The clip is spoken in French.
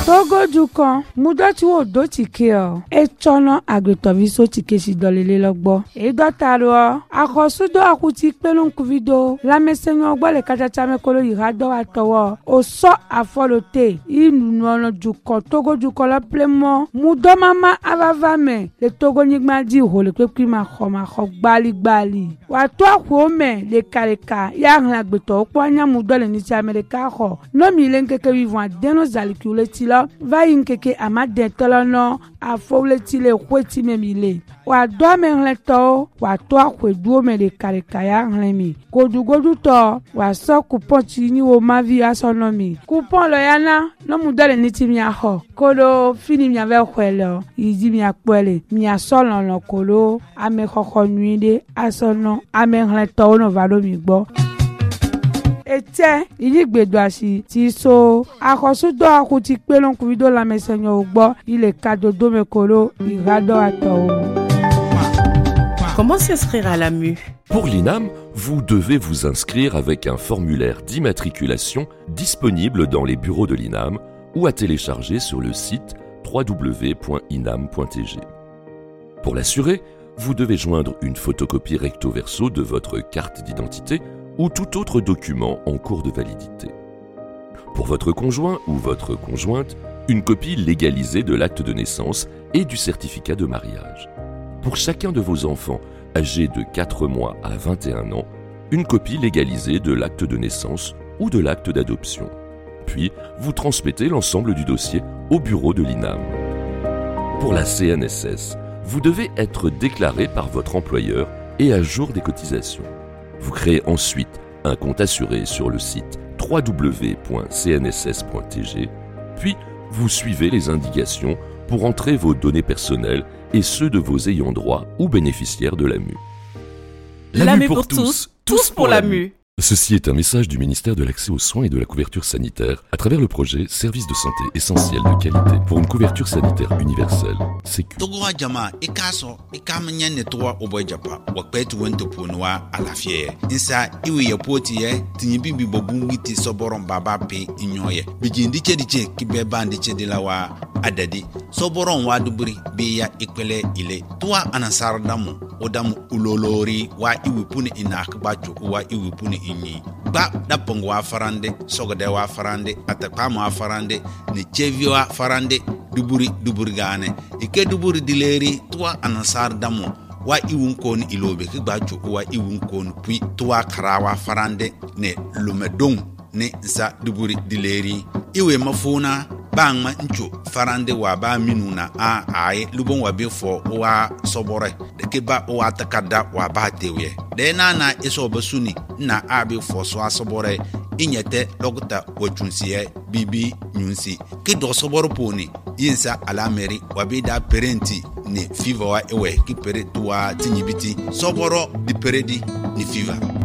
Togo Dukan, Mudoti wo do tike o. Chono agretoviso tike si dolele logbo. Dotaro, akosudo akuti pelon kuvido. La mesenyo ogbo le kachacha mekolo yirado atowo. Oso afolote. Inuno Dukan, Togo Dukan la plemo. Mudo mama avavame. Le Togo nigma di ho le kwekwi ma gbali. Watu akwome le kareka. Yang la gbeto okwanya mudo le nisi Amerika ho. No mi lenkeke vivant deno zalikule tilo. Va yinkeke amade tolono. Afole tile kweti memile. Wa do menleto. Wa to akweduo me le kareka ya nlemi. Godu to. Wa so coupon chini wo mavi asonomi. Coupon lo yana. No mudo le niti miya ho. Kolo fini miya ve kwelo. Izi miya kwele. Miya solon lo kolo. Ame koko nuide. Asono. Ame nleto no valo mi gbo. Ete iligbedoasi ti so akosudo akuti pelon kuvido la mesenyo ogbo ile kadodo mekolo irado ato. Comment s'inscrire à l'AMU? Pour l'INAM, vous devez vous inscrire avec un formulaire d'immatriculation disponible dans les bureaux de l'INAM ou à télécharger sur le site www.inam.tg. Pour l'assurer, vous devez joindre une photocopie recto verso de votre carte d'identité ou tout autre document en cours de validité. Pour votre conjoint ou votre conjointe, une copie légalisée de l'acte de naissance et du certificat de mariage. Pour chacun de vos enfants âgés de 4 mois à 21 ans, une copie légalisée de l'acte de naissance ou de l'acte d'adoption. Puis, vous transmettez l'ensemble du dossier au bureau de l'INAM. Pour la CNSS, vous devez être déclaré par votre employeur et à jour des cotisations. Vous créez ensuite un compte assuré sur le site www.cnss.tg, puis vous suivez les indications pour entrer vos données personnelles et ceux de vos ayants droit ou bénéficiaires de l'AMU. L'AMU pour tous, tous pour l'AMU. Ceci est un message du ministère de l'Accès aux soins et de la couverture sanitaire à travers le projet Services de santé essentiels de qualité pour une couverture sanitaire universelle. Sécu. Togoa jama ikaso ikamanya netwa obojapa wakpetu wento ponwa alafie insa iwe yapoti ye tinyibi bobu witi soboron baba pe inyoye bijindi chediche kibeba ndiche dilawa adadi soboron wa duburi beya ikpele ile tuwa anasar damu odamu ulolori wa iwe puni inakbacho wa iwe puni inyi ba dapongo wa farande sogode wa farande atakpama wa farande ni chevi wa farande duburi gane ike duburi dileri tuwa anasar damu wa iwunkon ilobe kigbacho wa iwunkon puis tuwa karawa farande ne lumedong ne za duburi dileri iwe mafuna bangma ncho farande wa ba minuna a ai lubon wa befo wa sobore de ke ba wa takada wa ba tewe de na iso basuni na abi fo so asobore inyete logta wachunsiye bibi nyunsi ke do soboro poni yinsa alameri wa be da parenti ne fever wa ewe ki pere tuwa tinyibiti soboro di peredi ni fever.